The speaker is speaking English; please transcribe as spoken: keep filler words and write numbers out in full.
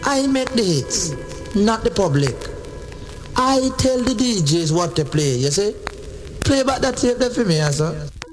I make the hits, not the public. I tell the D Js what to play, you see? Play back that tape there for me, sir.